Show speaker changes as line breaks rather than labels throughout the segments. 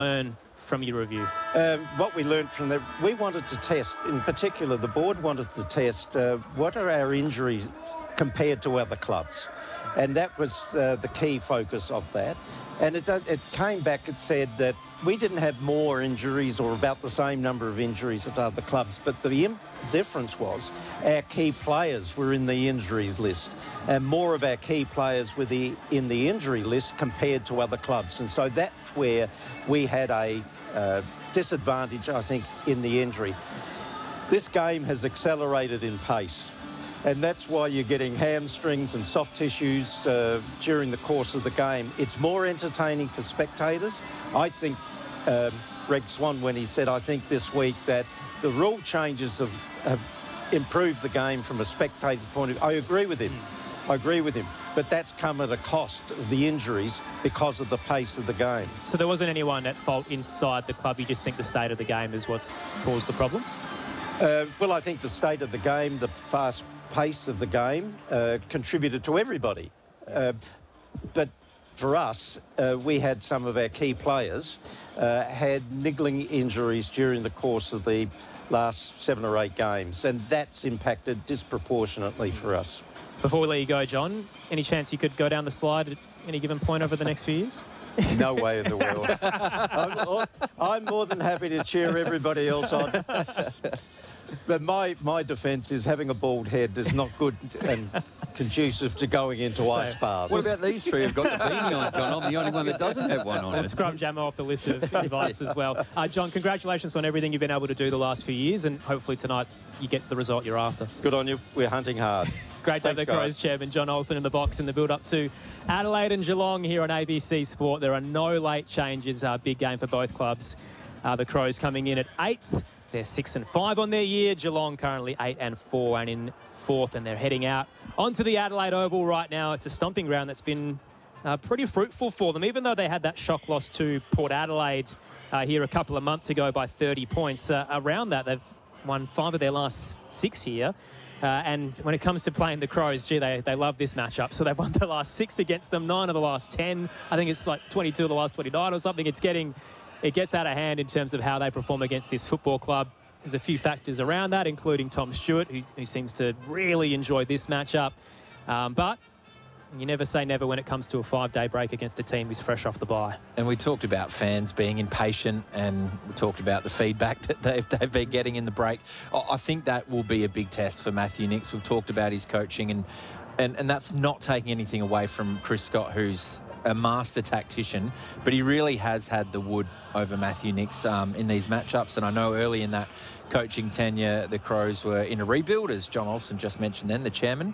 learn from your review?
What we learned from that, we wanted to test, in particular the board wanted to test what are our injuries compared to other clubs. And that was the key focus of that. And it came back and said that we didn't have more injuries or about the same number of injuries at other clubs, but the difference was our key players were in the injuries list, and more of our key players were in the injury list compared to other clubs. And so that's where we had a disadvantage, I think, in the injury. This game has accelerated in pace. And that's why you're getting hamstrings and soft tissues during the course of the game. It's more entertaining for spectators. I think Greg Swan, when he said, I think this week that the rule changes have improved the game from a spectator's point of view. I agree with him. But that's come at a cost of the injuries because of the pace of the game.
So there wasn't anyone at fault inside the club. You just think the state of the game is what's caused the problems?
Well, I think the state of the game, the fast pace of the game contributed to everybody. But for us, we had some of our key players had niggling injuries during the course of the last 7 or 8 games, and that's impacted disproportionately for us.
Before we let you go, John, any chance you could go down the slide at any given point over the next few years?
No way in the world. I'm more than happy to cheer everybody else on. But my defence is having a bald head is not good and conducive to going into ice baths.
What about these three who've got the beanie on, John? I'm the only one that doesn't have one on.
The scrum jammer off the list of devices as well. John, congratulations on everything you've been able to do the last few years, and hopefully tonight you get the result you're after.
Good on you. We're hunting hard.
Great to have the Crows chairman, John Olsen, in the box in the build-up to Adelaide and Geelong here on ABC Sport. There are no late changes. Big game for both clubs. The Crows coming in at 8th. They're 6-5 on their year. Geelong currently 8-4 and in 4th, and they're heading out onto the Adelaide Oval right now. It's a stomping ground that's been pretty fruitful for them, even though they had that shock loss to Port Adelaide here a couple of months ago by 30 points. Around that, they've won 5 of their last 6 here. And when it comes to playing the Crows, gee, they love this matchup. So they've won the last 6 against them, 9 of the last 10. I think it's like 22 of the last 29 or something. It gets out of hand in terms of how they perform against this football club. There's a few factors around that, including Tom Stewart, who seems to really enjoy this matchup. But you never say never when it comes to a 5-day break against a team who's fresh off the bye.
And we talked about fans being impatient, and we talked about the feedback that they've been getting in the break. I think that will be a big test for Matthew Nicks. We've talked about his coaching, and that's not taking anything away from Chris Scott, who's a master tactician, but he really has had the wood over Matthew Nicks in these matchups. And I know early in that coaching tenure, the Crows were in a rebuild, as John Olsen just mentioned then, the chairman.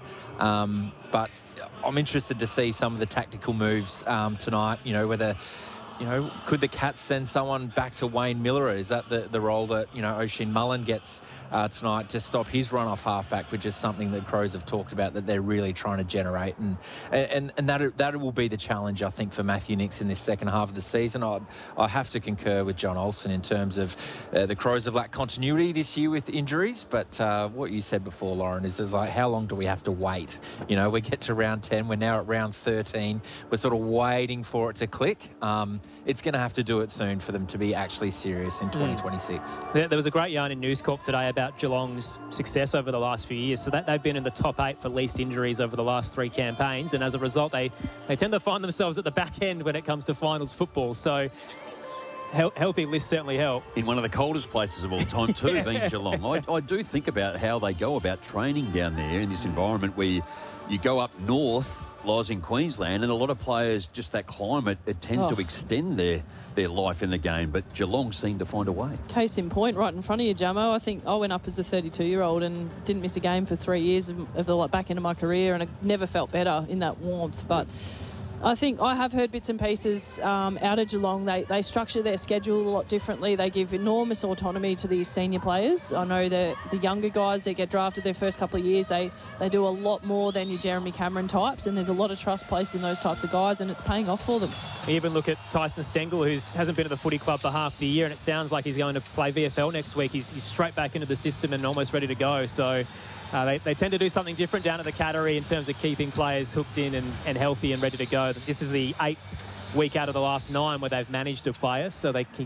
But I'm interested to see some of the tactical moves tonight, whether, could the Cats send someone back to Wayne Miller? Is that the role that, Oisin Mullen gets tonight to stop his run-off halfback, which is something that Crows have talked about that they're really trying to generate. And that will be the challenge, I think, for Matthew Nicks in this second half of the season. I have to concur with John Olsen in terms of the Crows have lacked continuity this year with injuries, but what you said before, Lauren, is like, how long do we have to wait? We get to round 10, we're now at round 13, we're sort of waiting for it to click. It's going to have to do it soon for them to be actually serious in 2026.
There was a great yarn in News Corp today about Geelong's success over the last few years. So that they've been in the top 8 for least injuries over the last 3 campaigns. And as a result, they tend to find themselves at the back end when it comes to finals football. So healthy lists certainly help.
In one of the coldest places of all time too, being Geelong. I do think about how they go about training down there in this environment where you go up north, lies in Queensland, and a lot of players, just that climate, it tends to extend their life in the game, but Geelong seem to find a way.
Case in point, right in front of you, Jamo. I think I went up as a 32-year-old and didn't miss a game for 3 years of the back end of my career, and I never felt better in that warmth. But I think I have heard bits and pieces out of Geelong. They structure their schedule a lot differently. They give enormous autonomy to these senior players. I know that the younger guys that get drafted their first couple of years, they do a lot more than your Jeremy Cameron types, and there's a lot of trust placed in those types of guys, and it's paying off for them.
We even look at Tyson Stengel, who hasn't been at the footy club for half the year, and it sounds like he's going to play VFL next week. He's straight back into the system and almost ready to go. So they tend to do something different down at the Cattery in terms of keeping players hooked in and healthy and ready to go. This is the 8th week out of the last 9 where they've managed to play us, so they